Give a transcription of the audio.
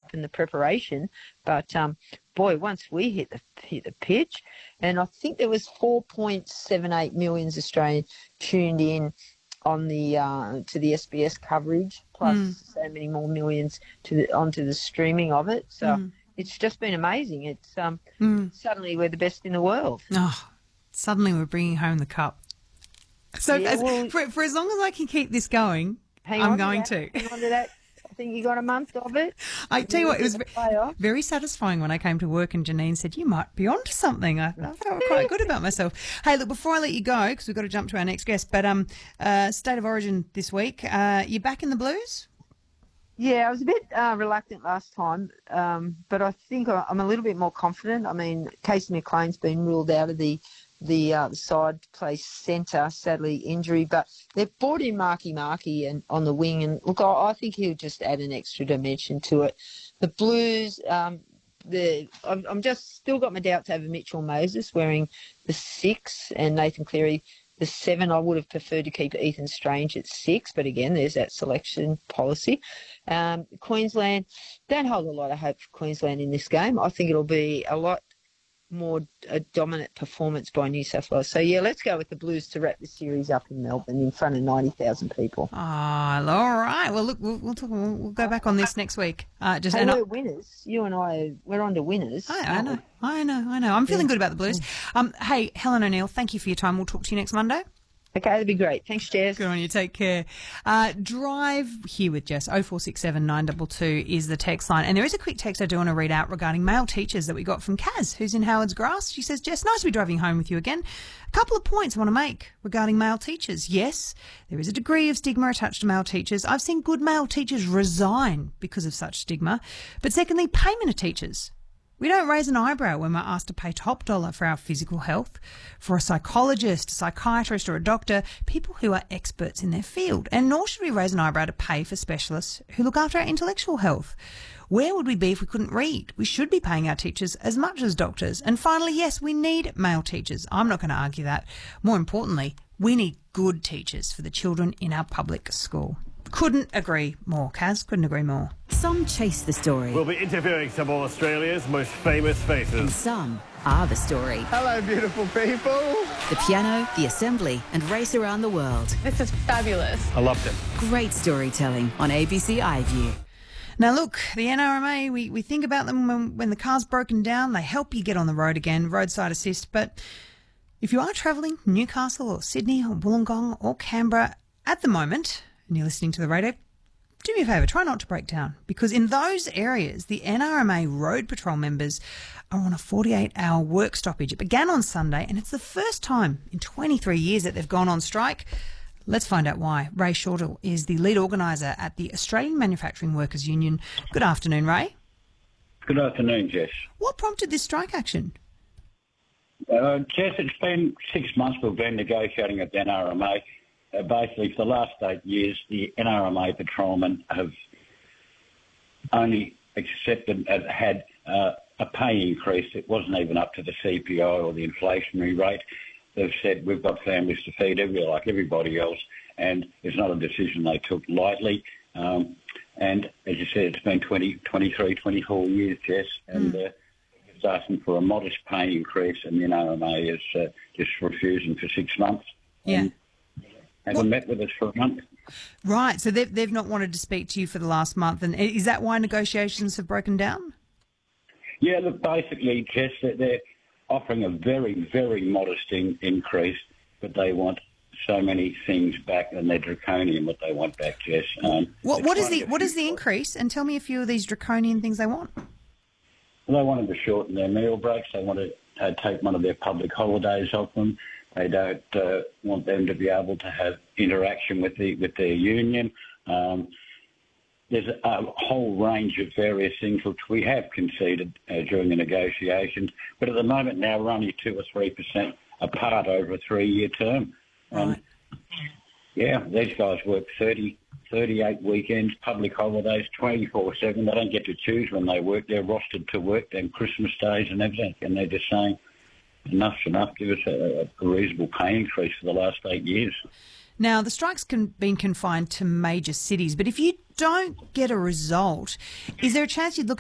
up in the preparation. But boy, once we hit the pitch, and I think there was 4.78 million Australians tuned in on the to the SBS coverage, plus so many more millions onto the streaming of it. So it's just been amazing. It's suddenly we're the best in the world. Oh, suddenly we're bringing home the cup. So for as long as I can keep this going, I'm going to. Hang on to that. I think you got a month of it. I tell you what, it was very satisfying when I came to work and Janine said, you might be onto something. I felt quite good about myself. Hey, look, before I let you go, because we've got to jump to our next guest, but State of Origin this week, you back in the Blues? Yeah, I was a bit reluctant last time, but I think I'm a little bit more confident. I mean, Casey McLean's been ruled out of the side place centre, sadly injury, but they've brought in Marky and on the wing, and look, I think he'll just add an extra dimension to it. The Blues, I'm just still got my doubts over Mitchell Moses wearing the 6 and Nathan Cleary the 7. I would have preferred to keep Ethan Strange at 6, but again, there's that selection policy. Queensland, don't hold a lot of hope for Queensland in this game. I think it'll be a lot more a dominant performance by New South Wales. So, yeah, let's go with the Blues to wrap the series up in Melbourne in front of 90,000 people. Oh, all right. Well, look, we'll go back on this next week. We're winners. You and I, we're on to winners. I know. I'm feeling good about the Blues. Hey, Helen O'Neill, thank you for your time. We'll talk to you next Monday. Okay, that'd be great. Thanks, Jess. Good on you. Take care. Drive here with Jess. 0467 922 is the text line. And there is a quick text I do want to read out regarding male teachers that we got from Kaz, who's in Howard's Grass. She says, Jess, nice to be driving home with you again. A couple of points I want to make regarding male teachers. Yes, there is a degree of stigma attached to male teachers. I've seen good male teachers resign because of such stigma. But secondly, payment of teachers. We don't raise an eyebrow when we're asked to pay top dollar for our physical health, for a psychologist, a psychiatrist or a doctor, people who are experts in their field. And nor should we raise an eyebrow to pay for specialists who look after our intellectual health. Where would we be if we couldn't read? We should be paying our teachers as much as doctors. And finally, yes, we need male teachers. I'm not going to argue that. More importantly, we need good teachers for the children in our public school. Couldn't agree more, Kaz. Couldn't agree more. Some chase the story. We'll be interviewing some of Australia's most famous faces. And some are the story. Hello, beautiful people. The piano, the assembly, and race around the world. This is fabulous. I loved it. Great storytelling on ABC iView. Now, look, the NRMA, we think about them when the car's broken down. They help you get on the road again, roadside assist. But if you are travelling Newcastle or Sydney or Wollongong or Canberra at the moment, and you're listening to the radio, do me a favour, try not to break down, because in those areas, the NRMA Road Patrol members are on a 48-hour work stoppage. It began on Sunday, and it's the first time in 23 years that they've gone on strike. Let's find out why. Ray Shortall is the lead organiser at the Australian Manufacturing Workers Union. Good afternoon, Ray. Good afternoon, Jess. What prompted this strike action? Jess, it's been 6 months we've been negotiating at the NRMA. Basically, for the last 8 years, the NRMA patrolmen have only accepted and had a pay increase. It wasn't even up to the CPI or the inflationary rate. They've said we've got families to feed like everybody else, and it's not a decision they took lightly. And as you said, it's been 23, 24 years, Jess, and it's asking for a modest pay increase, and the NRMA is just refusing for 6 months. Yeah. Haven't met with us for a month. Right, so they've not wanted to speak to you for the last month, and is that why negotiations have broken down? Yeah, look, basically, Jess, they're offering a very, very modest increase, but they want so many things back, and they're draconian what they want back, Jess. What is the increase? And tell me a few of these draconian things they want. Well, they wanted to shorten their meal breaks. They want to take one of their public holidays off them. They don't want them to be able to have interaction with their union. There's a whole range of various things which we have conceded during the negotiations, but at the moment now we're only 2 or 3% apart over a 3-year term. Right. Yeah, these guys work 38 weekends, public holidays, 24/7. They don't get to choose when they work. They're rostered to work, then Christmas days and everything, and they're just saying, enough's enough, give us a reasonable pay increase for the last 8 years. Now, the strike's been confined to major cities, but if you don't get a result, is there a chance you'd look